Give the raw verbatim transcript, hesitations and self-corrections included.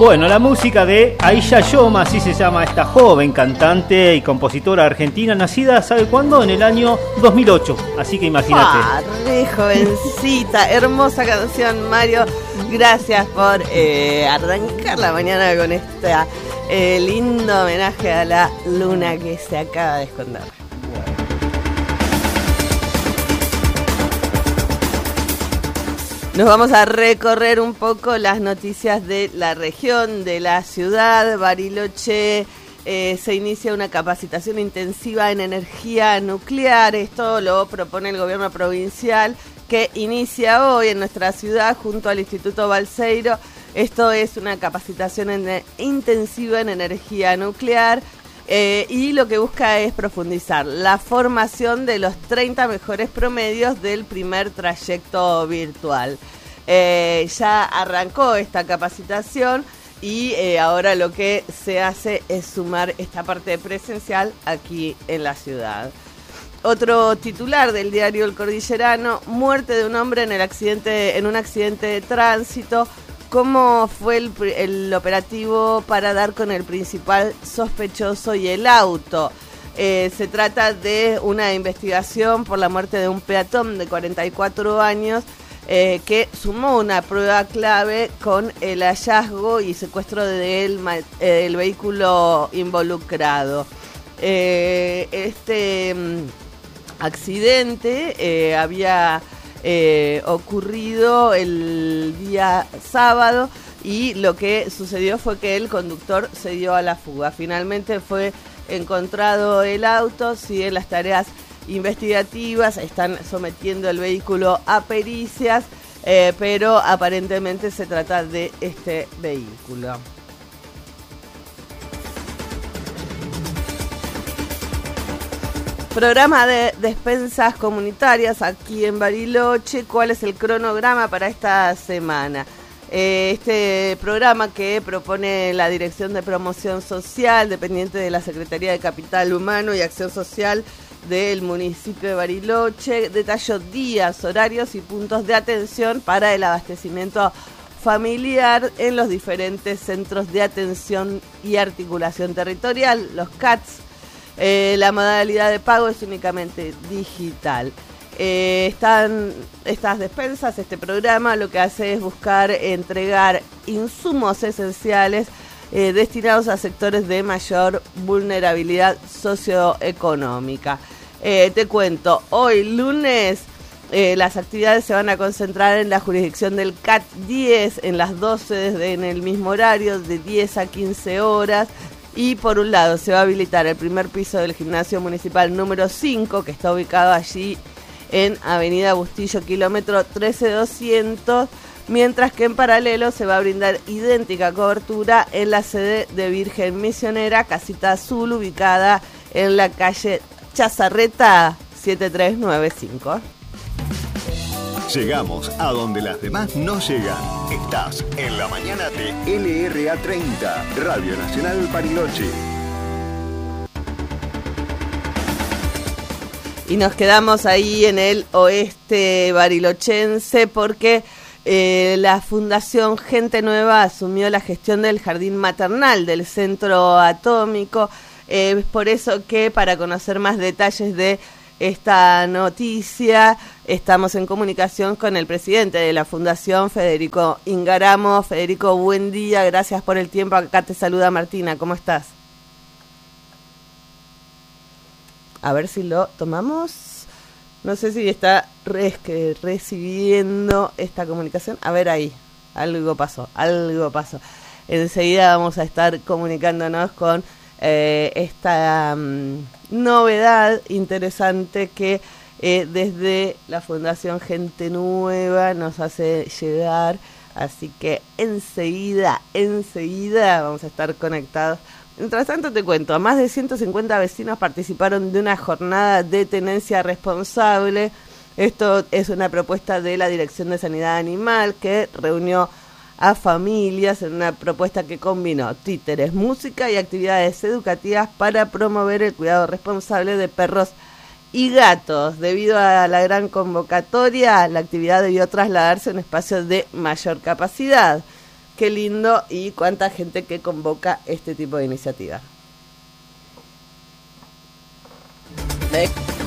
Bueno, la música de Aisha Yoma, así se llama esta joven cantante y compositora argentina, nacida, ¿sabe cuándo? En el año dos mil ocho, así que imagínate. Ah, re jovencita, hermosa canción, Mario. Gracias por eh, arrancar la mañana con este eh, lindo homenaje a la luna que se acaba de esconder. Nos vamos a recorrer un poco las noticias de la región, de la ciudad. Bariloche eh, se inicia una capacitación intensiva en energía nuclear. Esto lo propone el gobierno provincial, que inicia hoy en nuestra ciudad junto al Instituto Balseiro. Esto es una capacitación en, intensiva en energía nuclear. Eh, y lo que busca es profundizar la formación de los treinta mejores promedios del primer trayecto virtual. Eh, ya arrancó esta capacitación y eh, ahora lo que se hace es sumar esta parte presencial aquí en la ciudad. Otro titular del diario El Cordillerano: muerte de un hombre en el accidente, en un accidente de tránsito. ¿Cómo fue el, el operativo para dar con el principal sospechoso y el auto? Eh, se trata de una investigación por la muerte de un peatón de cuarenta y cuatro años eh, que sumó una prueba clave con el hallazgo y secuestro del de el vehículo involucrado. Eh, este mm, accidente eh, había... Eh, ocurrido el día sábado y lo que sucedió fue que el conductor se dio a la fuga. Finalmente fue encontrado el auto, siguen las tareas investigativas, están sometiendo el vehículo a pericias, eh, pero aparentemente se trata de este vehículo. Programa de despensas comunitarias aquí en Bariloche. ¿Cuál es el cronograma para esta semana? Eh, este programa que propone la Dirección de Promoción Social, dependiente de la Secretaría de Capital Humano y Acción Social del municipio de Bariloche, detalló días, horarios y puntos de atención para el abastecimiento familiar en los diferentes centros de atención y articulación territorial, los C A T S. Eh, la modalidad de pago es únicamente digital. Eh, están estas despensas, este programa lo que hace es buscar entregar insumos esenciales eh, destinados a sectores de mayor vulnerabilidad socioeconómica. Eh, te cuento, hoy lunes eh, las actividades se van a concentrar en la jurisdicción del C A T diez, en las doce desde en el mismo horario, de diez a quince horas. Y por un lado se va a habilitar el primer piso del gimnasio municipal número cinco, que está ubicado allí en Avenida Bustillo, kilómetro trece doscientos, mientras que en paralelo se va a brindar idéntica cobertura en la sede de Virgen Misionera, Casita Azul, ubicada en la calle Chazarreta setenta y tres noventa y cinco. Llegamos a donde las demás no llegan. Estás en la mañana de L R A treinta, Radio Nacional Bariloche. Y nos quedamos ahí en el oeste barilochense porque eh, la Fundación Gente Nueva asumió la gestión del jardín maternal del Centro Atómico. Eh, es por eso que, para conocer más detalles de esta noticia, estamos en comunicación con el presidente de la Fundación, Federico Ingaramo. Federico, buen día, gracias por el tiempo. Acá te saluda Martina, ¿cómo estás? A ver si lo tomamos. No sé si está re recibiendo esta comunicación. A ver ahí, algo pasó, algo pasó. Enseguida vamos a estar comunicándonos con eh, esta um, novedad interesante que eh, desde la Fundación Gente Nueva nos hace llegar. Así que enseguida, enseguida vamos a estar conectados. Mientras tanto te cuento, más de ciento cincuenta vecinos participaron de una jornada de tenencia responsable. Esto es una propuesta de la Dirección de Sanidad Animal que reunió a familias en una propuesta que combinó títeres, música y actividades educativas para promover el cuidado responsable de perros y gatos. Debido a la gran convocatoria, la actividad debió trasladarse a un espacio de mayor capacidad. Qué lindo y cuánta gente que convoca este tipo de iniciativa. Me